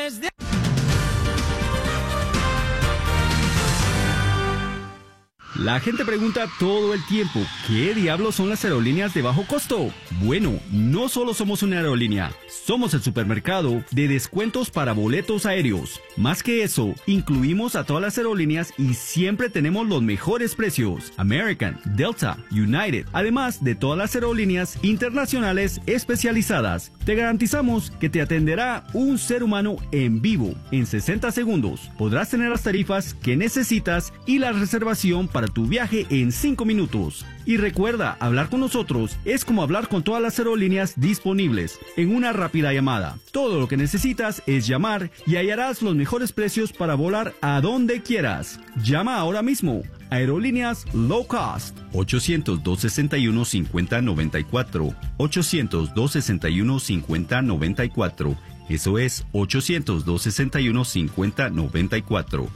millones de... La gente pregunta todo el tiempo, ¿qué diablos son las aerolíneas de bajo costo? Bueno, no solo somos una aerolínea, somos el supermercado de descuentos para boletos aéreos. Más que eso, incluimos a todas las aerolíneas y siempre tenemos los mejores precios. American, Delta, United, además de todas las aerolíneas internacionales especializadas. Te garantizamos que te atenderá un ser humano en vivo en 60 segundos. Podrás tener las tarifas que necesitas y la reservación para tu viaje en 5 minutos. Y recuerda, hablar con nosotros es como hablar con todas las aerolíneas disponibles en una rápida llamada. Todo lo que necesitas es llamar y hallarás los mejores precios para volar a donde quieras. Llama ahora mismo. Aerolíneas Low Cost. 800-261-5094. 800-261-5094. Eso es 800-261-5094.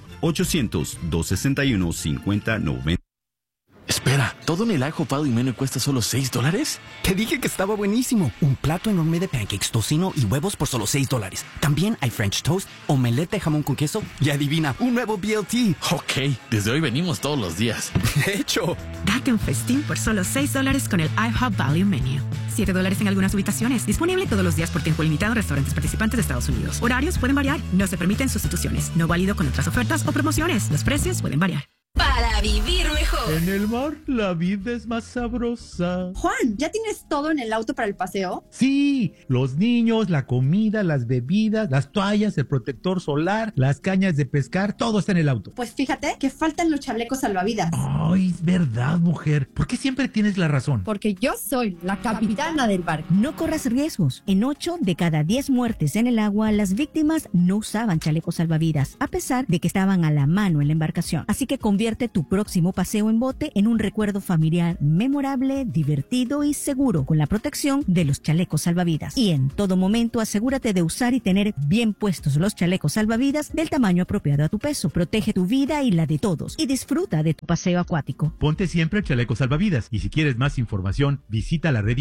800-261-5090. Espera, ¿todo en el IHOP Value Menu cuesta solo $6? Te dije que estaba buenísimo. Un plato enorme de pancakes, tocino y huevos por solo $6. También hay French toast, omelette de jamón con queso y adivina, un nuevo BLT. Ok, desde hoy venimos todos los días. De hecho, date un festín por solo $6 con el IHOP Value Menu. $7 en algunas ubicaciones. Disponible todos los días por tiempo limitado en restaurantes participantes de Estados Unidos. Horarios pueden variar. No se permiten sustituciones. No válido con otras ofertas o promociones. Los precios pueden variar. Para vivir mejor. En el mar, la vida es más sabrosa. Juan, ¿ya tienes todo en el auto para el paseo? Sí, los niños, la comida, las bebidas, las toallas, el protector solar, las cañas de pescar, todo está en el auto. Pues fíjate que faltan los chalecos salvavidas. Ay, es verdad, mujer. ¿Por qué siempre tienes la razón? Porque yo soy la capitana del barco. No corras riesgos. En 8 de cada 10 muertes en el agua, las víctimas no usaban chalecos salvavidas, a pesar de que estaban a la mano en la embarcación. Así que convierte tu próximo paseo en bote en un recuerdo familiar memorable, divertido y seguro con la protección de los chalecos salvavidas. Y en todo momento asegúrate de usar y tener bien puestos los chalecos salvavidas del tamaño apropiado a tu peso. Protege tu vida y la de todos y disfruta de tu paseo acuático. Ponte siempre el chaleco salvavidas y si quieres más información visita la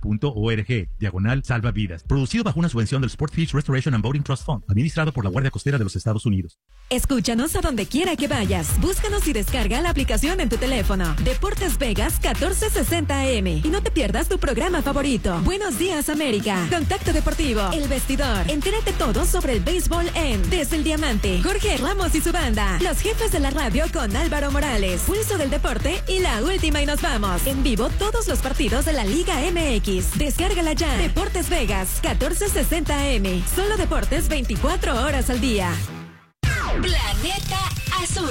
redhispana.org/salvavidas. Producido bajo una subvención del Sport Fish Restoration and Boating Trust Fund, administrado por la Guardia Costera de los Estados Unidos. Escúchanos a donde quiera que vayas. Búscanos y descarga la aplicación en tu teléfono. Deportes Vegas 1460 AM. Y no te pierdas tu programa favorito. Buenos días, América. Contacto Deportivo. El Vestidor. Entérate todo sobre el béisbol en Desde el Diamante. Jorge Ramos y su banda. Los jefes de la radio con Álvaro Morales. Pulso del deporte y la última y nos vamos. En vivo todos los partidos de la Liga MX. Descárgala ya. Deportes Vegas 1460 AM. Solo deportes 24 horas al día. Planeta Azul.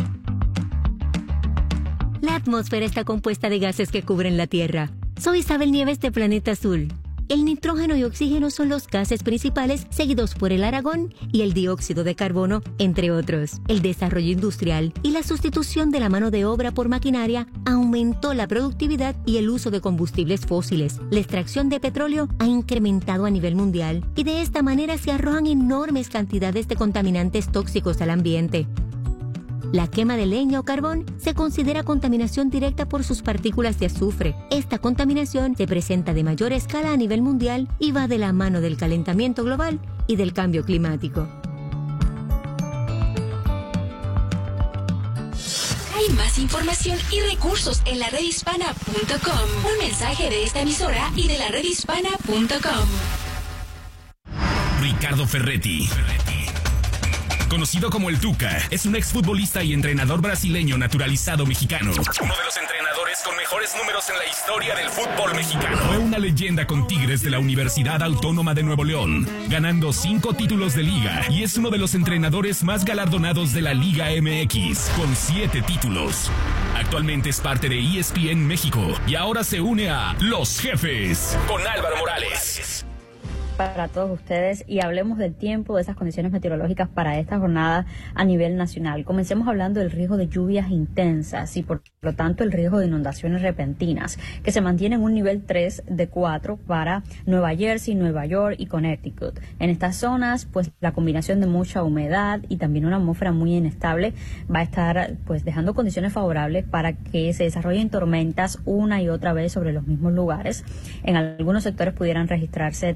La atmósfera está compuesta de gases que cubren la Tierra. Soy Isabel Nieves de Planeta Azul. El nitrógeno y oxígeno son los gases principales, seguidos por el argón y el dióxido de carbono, entre otros. El desarrollo industrial y la sustitución de la mano de obra por maquinaria aumentó la productividad y el uso de combustibles fósiles. La extracción de petróleo ha incrementado a nivel mundial y de esta manera se arrojan enormes cantidades de contaminantes tóxicos al ambiente. La quema de leña o carbón se considera contaminación directa por sus partículas de azufre. Esta contaminación se presenta de mayor escala a nivel mundial y va de la mano del calentamiento global y del cambio climático. Hay más información y recursos en la redhispana.com. Un mensaje de esta emisora y de la redhispana.com. Ricardo Ferretti, conocido como el Tuca, es un exfutbolista y entrenador brasileño naturalizado mexicano. Uno de los entrenadores con mejores números en la historia del fútbol mexicano. Fue una leyenda con Tigres de la Universidad Autónoma de Nuevo León, ganando 5 títulos de liga, y es uno de los entrenadores más galardonados de la Liga MX, con 7 títulos. Actualmente es parte de ESPN México y ahora se une a Los Jefes con Álvaro Morales. Para todos ustedes y hablemos del tiempo, de esas condiciones meteorológicas para esta jornada a nivel nacional. Comencemos hablando del riesgo de lluvias intensas y por lo tanto el riesgo de inundaciones repentinas, que se mantiene en un nivel 3 de 4 para Nueva Jersey, Nueva York y Connecticut. En estas zonas, pues la combinación de mucha humedad y también una atmósfera muy inestable va a estar pues dejando condiciones favorables para que se desarrollen tormentas una y otra vez sobre los mismos lugares. En algunos sectores pudieran registrarse tasas de lluvia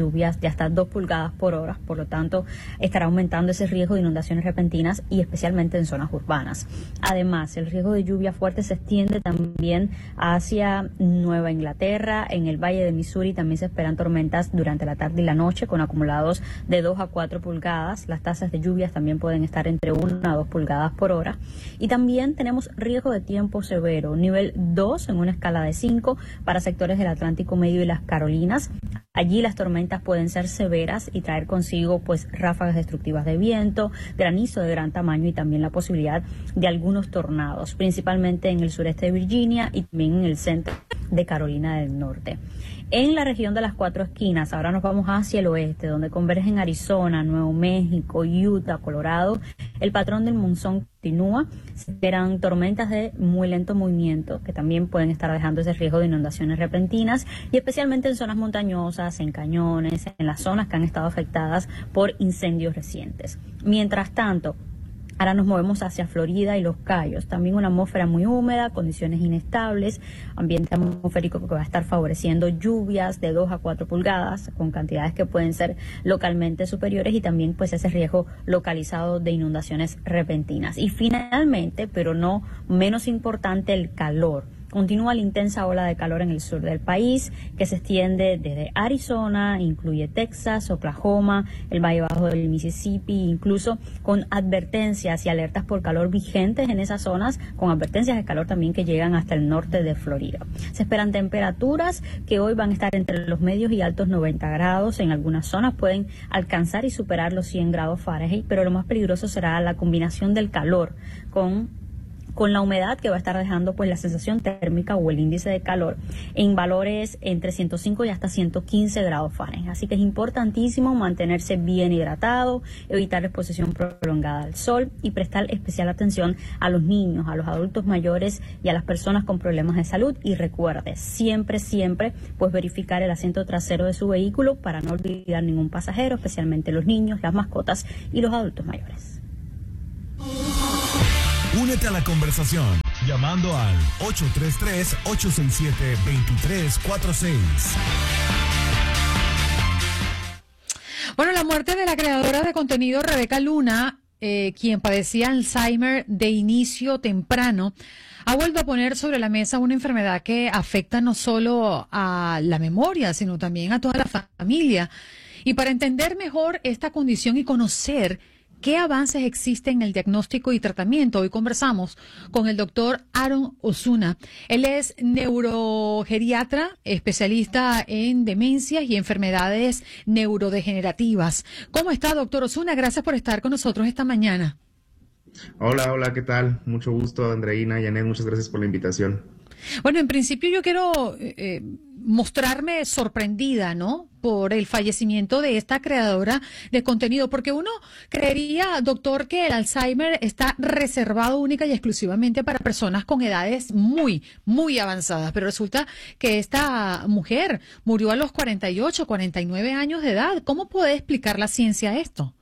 lluvias de hasta 2 pulgadas por hora, por lo tanto estará aumentando ese riesgo de inundaciones repentinas y especialmente en zonas urbanas. Además, el riesgo de lluvia fuerte se extiende también hacia Nueva Inglaterra. En el Valle de Missouri también se esperan tormentas durante la tarde y la noche con acumulados de 2 a 4 pulgadas. Las tasas de lluvias también pueden estar entre 1 a 2 pulgadas por hora. Y también tenemos riesgo de tiempo severo, nivel 2 en una escala de 5 para sectores del Atlántico Medio y las Carolinas. Allí las tormentas pueden ser severas y traer consigo pues ráfagas destructivas de viento, granizo de gran tamaño y también la posibilidad de algunos tornados, principalmente en el sureste de Virginia y también en el centro de Carolina del Norte. En la región de las 4 esquinas, ahora nos vamos hacia el oeste, donde convergen Arizona, Nuevo México, Utah, Colorado. El patrón del monzón continúa. Se esperan tormentas de muy lento movimiento, que también pueden estar dejando ese riesgo de inundaciones repentinas, y especialmente en zonas montañosas, en cañones, en las zonas que han estado afectadas por incendios recientes. Mientras tanto, ahora nos movemos hacia Florida y Los Cayos. También una atmósfera muy húmeda, condiciones inestables, ambiente atmosférico que va a estar favoreciendo lluvias de 2 a 4 pulgadas con cantidades que pueden ser localmente superiores y también pues ese riesgo localizado de inundaciones repentinas. Y finalmente, pero no menos importante, el calor. Continúa la intensa ola de calor en el sur del país, que se extiende desde Arizona, incluye Texas, Oklahoma, el Valle Bajo del Mississippi, incluso con advertencias y alertas por calor vigentes en esas zonas, con advertencias de calor también que llegan hasta el norte de Florida. Se esperan temperaturas que hoy van a estar entre los medios y altos 90 grados. En algunas zonas pueden alcanzar y superar los 100 grados Fahrenheit, pero lo más peligroso será la combinación del calor con la humedad que va a estar dejando pues la sensación térmica o el índice de calor en valores entre 105 y hasta 115 grados Fahrenheit. Así que es importantísimo mantenerse bien hidratado, evitar la exposición prolongada al sol y prestar especial atención a los niños, a los adultos mayores y a las personas con problemas de salud. Y recuerde, siempre pues verificar el asiento trasero de su vehículo para no olvidar ningún pasajero, especialmente los niños, las mascotas y los adultos mayores. Únete a la conversación llamando al 833-867-2346. Bueno, la muerte de la creadora de contenido Rebeca Luna, quien padecía Alzheimer de inicio temprano, ha vuelto a poner sobre la mesa una enfermedad que afecta no solo a la memoria, sino también a toda la familia. Y para entender mejor esta condición y conocer ¿qué avances existen en el diagnóstico y tratamiento? Hoy conversamos con el doctor Aaron Osuna. Él es neurogeriatra, especialista en demencias y enfermedades neurodegenerativas. ¿Cómo está, doctor Osuna? Gracias por estar con nosotros esta mañana. Hola, ¿qué tal? Mucho gusto, Andreina y Janet, muchas gracias por la invitación. Bueno, en principio yo quiero mostrarme sorprendida, ¿no?, por el fallecimiento de esta creadora de contenido, porque uno creería, doctor, que el Alzheimer está reservado única y exclusivamente para personas con edades muy, muy avanzadas, pero resulta que esta mujer murió a los 48, 49 años de edad. ¿Cómo puede explicar la ciencia esto?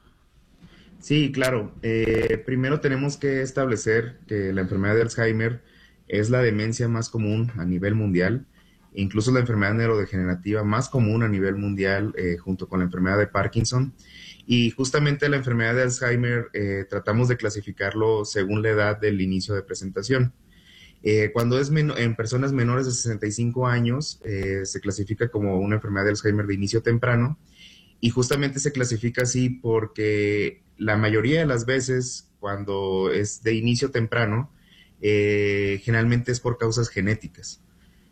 Sí, claro. Primero tenemos que establecer que la enfermedad de Alzheimer es la demencia más común a nivel mundial, incluso la enfermedad neurodegenerativa más común a nivel mundial, junto con la enfermedad de Parkinson. Y justamente la enfermedad de Alzheimer tratamos de clasificarlo según la edad del inicio de presentación. Cuando es en personas menores de 65 años, se clasifica como una enfermedad de Alzheimer de inicio temprano, y justamente se clasifica así porque la mayoría de las veces, cuando es de inicio temprano, generalmente es por causas genéticas.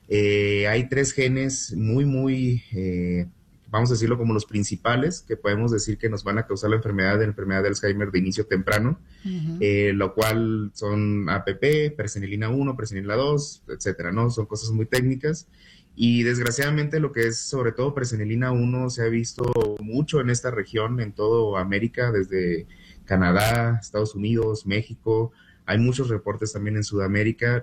Hay 3 genes muy, vamos a decirlo como los principales, que podemos decir que nos van a causar la enfermedad de Alzheimer de inicio temprano, lo cual son APP, presenilina 1, presenilina 2, etcétera, ¿no? Son cosas muy técnicas. Y desgraciadamente lo que es sobre todo presenilina 1 se ha visto mucho en esta región, en toda América, desde Canadá, Estados Unidos, México. Hay muchos reportes también en Sudamérica,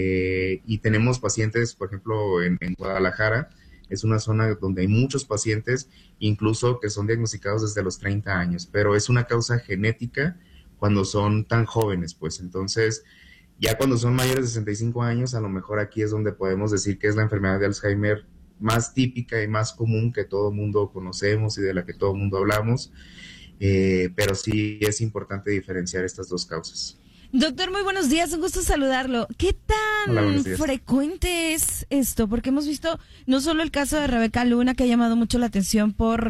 y tenemos pacientes, por ejemplo, en Guadalajara. Es una zona donde hay muchos pacientes, incluso que son diagnosticados desde los 30 años, pero es una causa genética cuando son tan jóvenes, pues. Entonces, ya cuando son mayores de 65 años, a lo mejor aquí es donde podemos decir que es la enfermedad de Alzheimer más típica y más común que todo el mundo conocemos y de la que todo el mundo hablamos, pero sí es importante diferenciar estas dos causas. Doctor, muy buenos días, un gusto saludarlo. ¿Qué tan frecuente es esto? Porque hemos visto no solo el caso de Rebeca Luna, que ha llamado mucho la atención por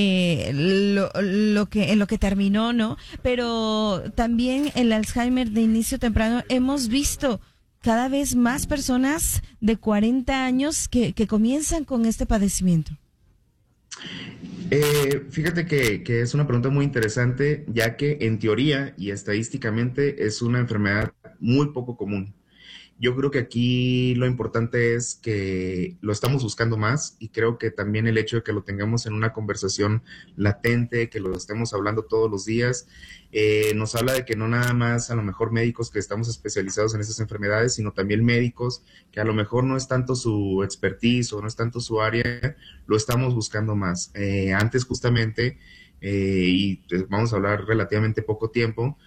lo que terminó, ¿no? Pero también el Alzheimer de inicio temprano. Hemos visto cada vez más personas de 40 años que comienzan con este padecimiento. Fíjate que es una pregunta muy interesante, ya que en teoría y estadísticamente es una enfermedad muy poco común. Yo creo que aquí lo importante es que lo estamos buscando más, y creo que también el hecho de que lo tengamos en una conversación latente, que lo estemos hablando todos los días, nos habla de que no nada más a lo mejor médicos que estamos especializados en estas enfermedades, sino también médicos que a lo mejor no es tanto su expertise o no es tanto su área, lo estamos buscando más. Antes justamente, y vamos a hablar relativamente poco tiempo,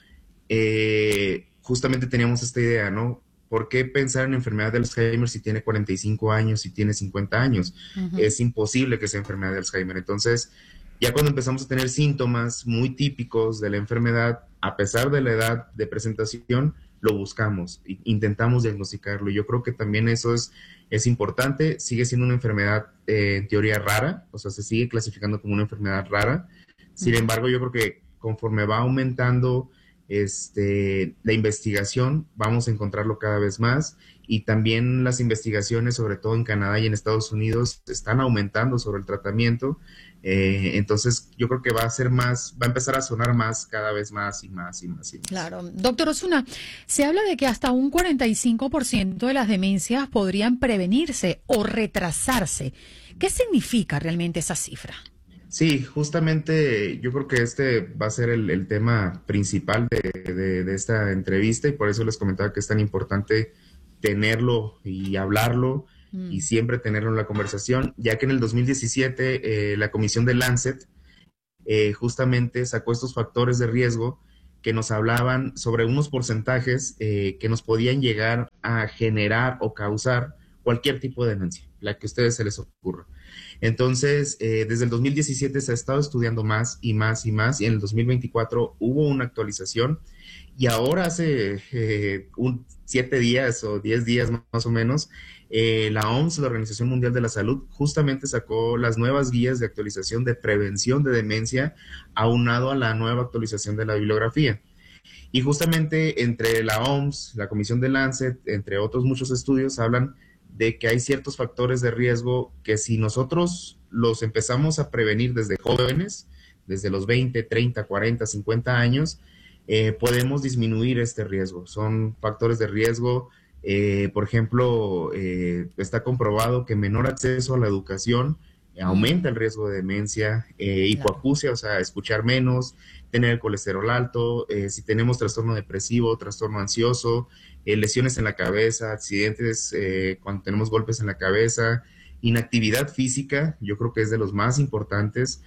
justamente teníamos esta idea, ¿no? ¿Por qué pensar en enfermedad de Alzheimer si tiene 45 años, si tiene 50 años? Uh-huh. Es imposible que sea enfermedad de Alzheimer. Entonces, ya cuando empezamos a tener síntomas muy típicos de la enfermedad, a pesar de la edad de presentación, lo buscamos, intentamos diagnosticarlo. Yo creo que también eso es importante. Sigue siendo una enfermedad en teoría rara, o sea, se sigue clasificando como una enfermedad rara. Sin embargo, yo creo que conforme va aumentando la investigación, vamos a encontrarlo cada vez más, y también las investigaciones, sobre todo en Canadá y en Estados Unidos, están aumentando sobre el tratamiento. Entonces yo creo que va a empezar a sonar más, cada vez más y más y más y más. Claro. Doctor Osuna, se habla de que hasta un 45% de las demencias podrían prevenirse o retrasarse. ¿Qué significa realmente esa cifra? Sí, justamente yo creo que este va a ser el tema principal de esta entrevista, y por eso les comentaba que es tan importante tenerlo y hablarlo y siempre tenerlo en la conversación, ya que en el 2017 la comisión de Lancet justamente sacó estos factores de riesgo que nos hablaban sobre unos porcentajes que nos podían llegar a generar o causar cualquier tipo de demencia, la que a ustedes se les ocurra. Entonces, desde el 2017 se ha estado estudiando más y más y más, y en el 2024 hubo una actualización, y ahora hace 7 días o 10 días más o menos, la OMS, la Organización Mundial de la Salud, justamente sacó las nuevas guías de actualización de prevención de demencia, aunado a la nueva actualización de la bibliografía. Y justamente entre la OMS, la Comisión de Lancet, entre otros muchos estudios, hablan de que hay ciertos factores de riesgo que si nosotros los empezamos a prevenir desde jóvenes, desde los 20, 30, 40, 50 años, podemos disminuir este riesgo. Son factores de riesgo, por ejemplo, está comprobado que menor acceso a la educación aumenta el riesgo de demencia, hipoacusia, o sea, escuchar menos, tener el colesterol alto, si tenemos trastorno depresivo, trastorno ansioso, lesiones en la cabeza, accidentes cuando tenemos golpes en la cabeza, inactividad física, yo creo que es de los más importantes.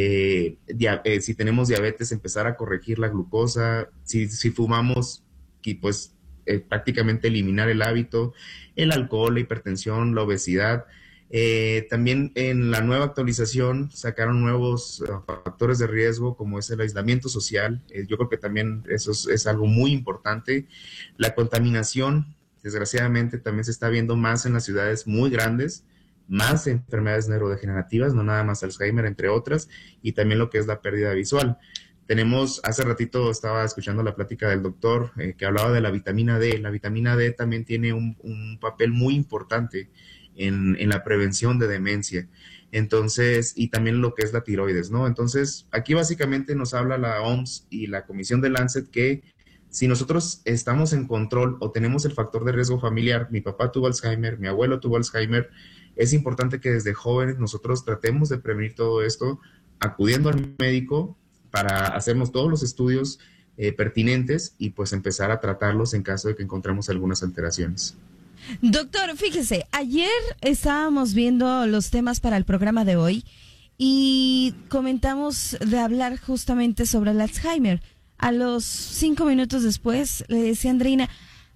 Si tenemos diabetes, empezar a corregir la glucosa, si fumamos, y pues prácticamente eliminar el hábito, el alcohol, la hipertensión, la obesidad. También en la nueva actualización sacaron nuevos factores de riesgo, como es el aislamiento social. Yo creo que también eso es algo muy importante. La contaminación, desgraciadamente, también se está viendo más en las ciudades muy grandes, más enfermedades neurodegenerativas, no nada más Alzheimer, entre otras, y también lo que es la pérdida visual. Hace ratito estaba escuchando la plática del doctor que hablaba de la vitamina D. La vitamina D también tiene un papel muy importante en la prevención de demencia. Entonces, y también lo que es la tiroides, ¿no? Entonces, aquí básicamente nos habla la OMS y la Comisión de Lancet que si nosotros estamos en control o tenemos el factor de riesgo familiar, mi papá tuvo Alzheimer, mi abuelo tuvo Alzheimer, es importante que desde jóvenes nosotros tratemos de prevenir todo esto, acudiendo al médico para hacernos todos los estudios pertinentes y pues empezar a tratarlos en caso de que encontremos algunas alteraciones. Doctor, fíjese, ayer estábamos viendo los temas para el programa de hoy y comentamos de hablar justamente sobre el Alzheimer. A los 5 minutos después le decía a Andreina,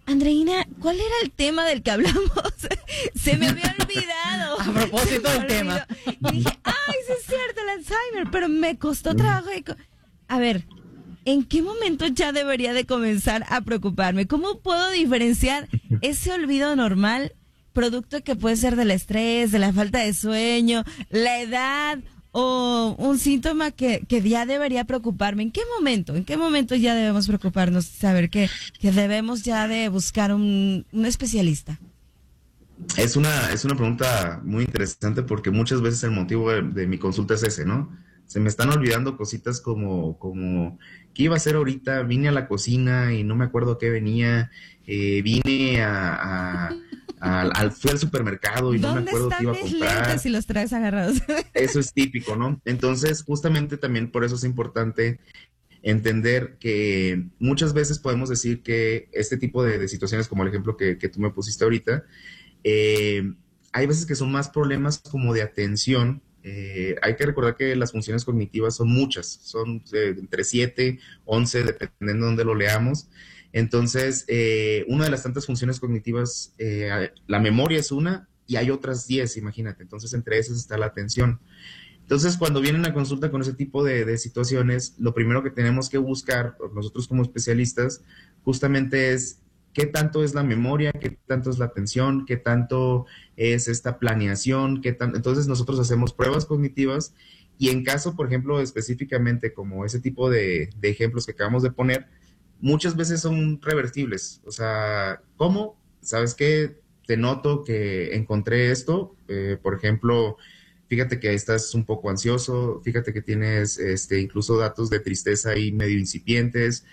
Andreina, ¿cuál era el tema del que hablamos? Se me había olvidado. A propósito del tema. Y dije, ay, sí es cierto, el Alzheimer, pero me costó trabajo. A ver, ¿en qué momento ya debería de comenzar a preocuparme? ¿Cómo puedo diferenciar ese olvido normal, producto que puede ser del estrés, de la falta de sueño, la edad, o un síntoma que ya debería preocuparme? ¿En qué momento ya debemos preocuparnos, saber que debemos ya de buscar un especialista? Es una pregunta muy interesante porque muchas veces el motivo de mi consulta es ese, ¿no? Se me están olvidando cositas como ¿qué iba a hacer ahorita? Vine a la cocina y no me acuerdo qué venía, vine fui al supermercado y no me acuerdo qué iba a comprar. ¿Dónde están mis lentes si los traes agarrados? Eso es típico, ¿no? Entonces, justamente también por eso es importante entender que muchas veces podemos decir que este tipo de situaciones, como el ejemplo que tú me pusiste ahorita, hay veces que son más problemas como de atención. Hay que recordar que las funciones cognitivas son muchas, son entre 7, 11, dependiendo de dónde lo leamos. Entonces, una de las tantas funciones cognitivas, la memoria es una y hay otras 10, imagínate. Entonces, entre esas está la atención. Entonces, cuando vienen a consulta con ese tipo de situaciones, lo primero que tenemos que buscar, nosotros como especialistas, justamente es qué tanto es la memoria, qué tanto es la atención, qué tanto es esta planeación, entonces nosotros hacemos pruebas cognitivas y en caso, por ejemplo, específicamente como ese tipo de ejemplos que acabamos de poner, muchas veces son reversibles. O sea, ¿cómo? ¿Sabes qué? Te noto que encontré esto, por ejemplo, fíjate que estás un poco ansioso, fíjate que tienes incluso datos de tristeza ahí medio incipientes,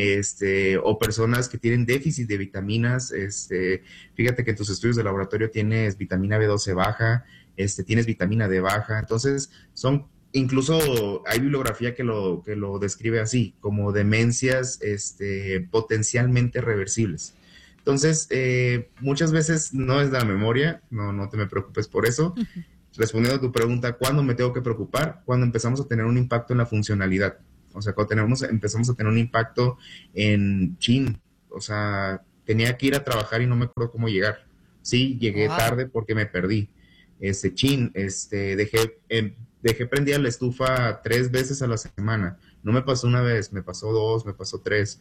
o personas que tienen déficit de vitaminas, fíjate que en tus estudios de laboratorio tienes vitamina B12 baja, tienes vitamina D baja, entonces incluso hay bibliografía que lo describe así, como demencias potencialmente reversibles. Entonces, muchas veces no es la memoria, no te me preocupes por eso. Respondiendo a tu pregunta, ¿cuándo me tengo que preocupar? Cuando empezamos a tener un impacto en la funcionalidad. O sea, cuando empezamos a tener un impacto en o sea, tenía que ir a trabajar y no me acuerdo cómo llegar. Sí, llegué tarde porque me perdí. Dejé prendida la estufa 3 veces a la semana. No me pasó una vez, me pasó 2, me pasó 3.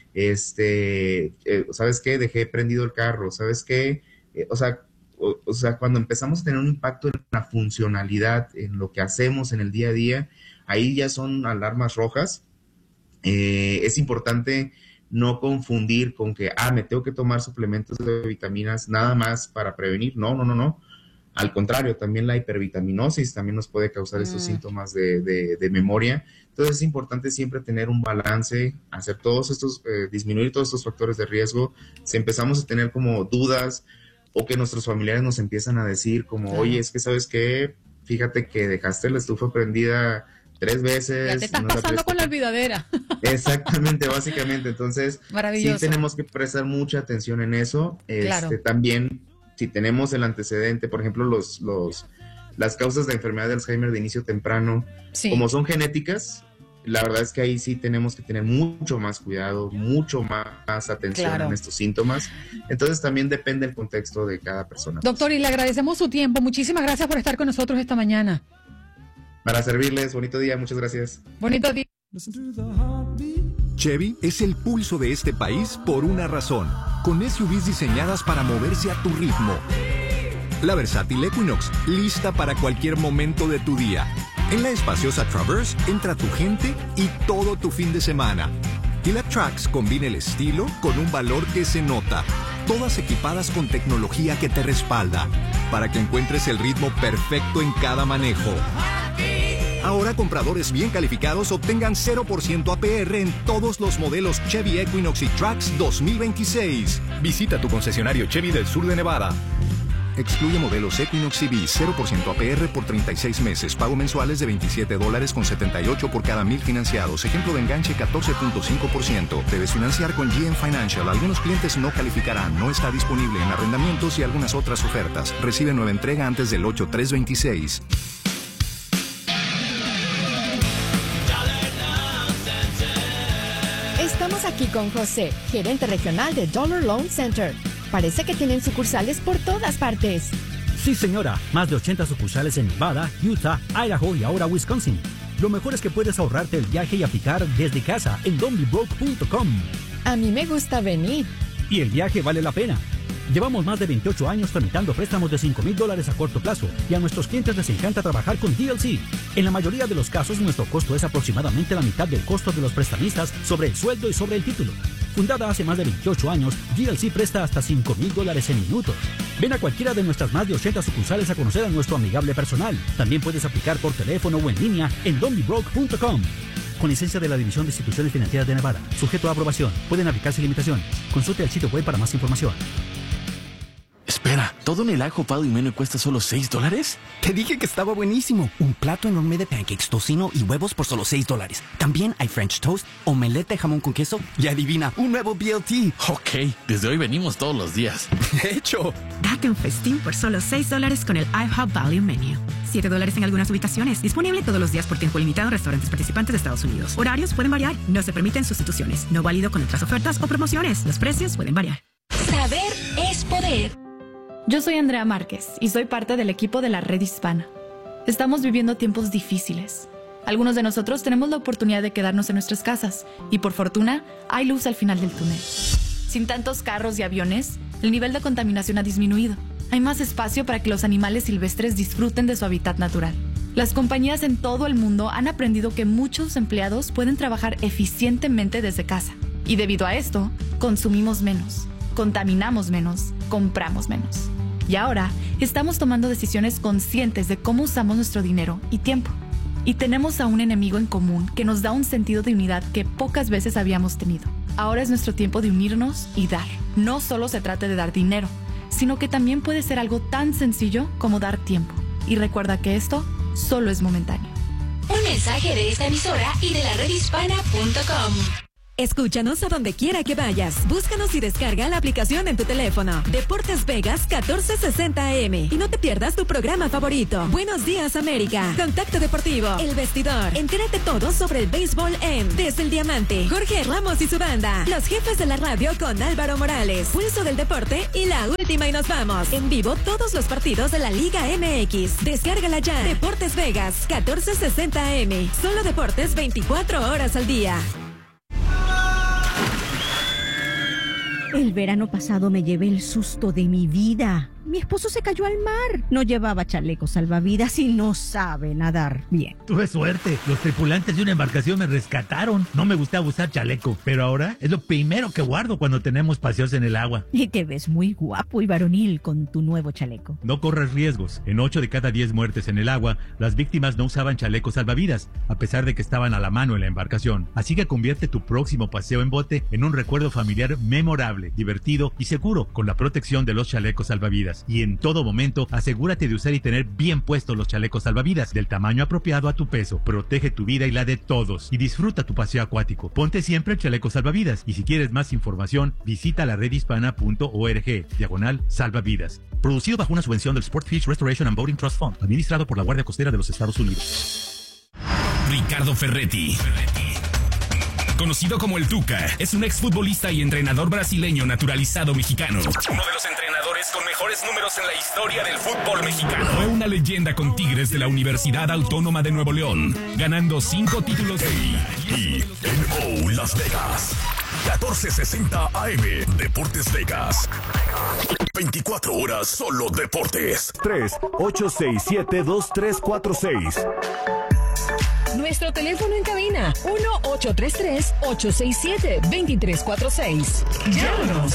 ¿Sabes qué? Dejé prendido el carro. ¿Sabes qué? O sea, cuando empezamos a tener un impacto en la funcionalidad, en lo que hacemos en el día a día, ahí ya son alarmas rojas. Es importante no confundir con que, me tengo que tomar suplementos de vitaminas nada más para prevenir. No. Al contrario, también la hipervitaminosis también nos puede causar estos síntomas de memoria. Entonces es importante siempre tener un balance, hacer todos estos, disminuir todos estos factores de riesgo. Si empezamos a tener como dudas, o que nuestros familiares nos empiezan a decir como, oye, es que ¿sabes qué? Fíjate que dejaste la estufa prendida 3 veces. Ya te estás pasando con la olvidadera. Exactamente, básicamente. Entonces, sí tenemos que prestar mucha atención en eso. Claro. También, si tenemos el antecedente, por ejemplo, las causas de enfermedad de Alzheimer de inicio temprano, como son genéticas, la verdad es que ahí sí tenemos que tener mucho más cuidado, mucho más atención en estos síntomas. Entonces también depende del contexto de cada persona. Doctor, y le agradecemos su tiempo. Muchísimas gracias por estar con nosotros esta mañana. Para servirles, bonito día, muchas gracias. Bonito día. Chevy es el pulso de este país por una razón. Con SUVs diseñadas para moverse a tu ritmo. La versátil Equinox, lista para cualquier momento de tu día. En la espaciosa Traverse entra tu gente y todo tu fin de semana. Y la Trax combina el estilo con un valor que se nota. Todas equipadas con tecnología que te respalda, para que encuentres el ritmo perfecto en cada manejo. Ahora compradores bien calificados obtengan 0% APR en todos los modelos Chevy Equinox y Trax 2026. Visita tu concesionario Chevy del sur de Nevada. Excluye modelos Equinox CB, 0% APR por 36 meses. Pago mensuales de $27.78 por cada 1,000 financiados. Ejemplo de enganche 14.5%. Debes financiar con GM Financial. Algunos clientes no calificarán. No está disponible en arrendamientos y algunas otras ofertas. Recibe nueva entrega antes del 8/3/26. Esta Estamos aquí con José, gerente regional de Dollar Loan Center. Parece que tienen sucursales por todas partes. Sí, señora. Más de 80 sucursales en Nevada, Utah, Idaho y ahora Wisconsin. Lo mejor es que puedes ahorrarte el viaje y aplicar desde casa en donbebroke.com. A mí me gusta venir. Y el viaje vale la pena. Llevamos más de 28 años tramitando préstamos de $5,000 a corto plazo y a nuestros clientes les encanta trabajar con DLC. En la mayoría de los casos, nuestro costo es aproximadamente la mitad del costo de los prestamistas sobre el sueldo y sobre el título. Fundada hace más de 28 años, DLC presta hasta $5,000 en minutos. Ven a cualquiera de nuestras más de 80 sucursales a conocer a nuestro amigable personal. También puedes aplicar por teléfono o en línea en donbebroke.com. Con licencia de la División de Instituciones Financieras de Nevada. Sujeto a aprobación. Pueden aplicarse limitación. Consulte el sitio web para más información. Espera, ¿todo en el ajo Palo y Menu cuesta solo $6? Te dije que estaba buenísimo. Un plato enorme de pancakes, tocino y huevos por solo $6. También hay French toast, omelette de jamón con queso y adivina, un nuevo BLT. Ok, desde hoy venimos todos los días. De hecho. Date un festín por solo $6 con el IHOP Value Menu. $7 en algunas ubicaciones. Disponible todos los días por tiempo limitado en restaurantes participantes de Estados Unidos. Horarios pueden variar. No se permiten sustituciones. No válido con otras ofertas o promociones. Los precios pueden variar. Saber es poder. Yo soy Andrea Márquez y soy parte del equipo de la Red Hispana. Estamos viviendo tiempos difíciles. Algunos de nosotros tenemos la oportunidad de quedarnos en nuestras casas y por fortuna hay luz al final del túnel. Sin tantos carros y aviones, el nivel de contaminación ha disminuido. Hay más espacio para que los animales silvestres disfruten de su hábitat natural. Las compañías en todo el mundo han aprendido que muchos empleados pueden trabajar eficientemente desde casa. Y debido a esto, consumimos menos, contaminamos menos, compramos menos. Y ahora estamos tomando decisiones conscientes de cómo usamos nuestro dinero y tiempo. Y tenemos a un enemigo en común que nos da un sentido de unidad que pocas veces habíamos tenido. Ahora es nuestro tiempo de unirnos y dar. No solo se trata de dar dinero, sino que también puede ser algo tan sencillo como dar tiempo. Y recuerda que esto solo es momentáneo. Un mensaje de esta emisora y de la redhispana.com. Escúchanos a donde quiera que vayas. Búscanos y descarga la aplicación en tu teléfono. Deportes Vegas 1460 AM. Y no te pierdas tu programa favorito. Buenos días, América. Contacto Deportivo. El Vestidor. Entérate todo sobre el béisbol en Desde el Diamante. Jorge Ramos y su banda. Los jefes de la radio con Álvaro Morales. Pulso del deporte y la última y nos vamos. En vivo todos los partidos de la Liga MX. Descárgala ya. Deportes Vegas 1460 AM. Solo deportes 24 horas al día. El verano pasado me llevé el susto de mi vida. Mi esposo se cayó al mar. No llevaba chaleco salvavidas y no sabe nadar bien. Tuve suerte. Los tripulantes de una embarcación me rescataron. No me gustaba usar chaleco, pero ahora es lo primero que guardo cuando tenemos paseos en el agua. Y te ves muy guapo y varonil con tu nuevo chaleco. No corras riesgos. En 8 de cada 10 muertes en el agua, las víctimas no usaban chalecos salvavidas, a pesar de que estaban a la mano en la embarcación. Así que convierte tu próximo paseo en bote en un recuerdo familiar memorable, divertido y seguro con la protección de los chalecos salvavidas. Y en todo momento, asegúrate de usar y tener bien puestos los chalecos salvavidas del tamaño apropiado a tu peso. Protege tu vida y la de todos y disfruta tu paseo acuático. Ponte siempre el chaleco salvavidas y si quieres más información, visita la redhispana.org/salvavidas. Producido bajo una subvención del Sportfish Restoration and Boating Trust Fund, administrado por la Guardia Costera de los Estados Unidos. Ricardo Ferretti, conocido como el Tuca, es un exfutbolista y entrenador brasileño naturalizado mexicano. Uno de los entrenadores con mejores números en la historia del fútbol mexicano. Fue una leyenda con Tigres de la Universidad Autónoma de Nuevo León, ganando 5 títulos de KMO Las Vegas. 1460 AM. Deportes Vegas. 24 horas solo deportes. 3-867-2346. Nuestro teléfono en cabina, 1-833-867-2346. Llámanos.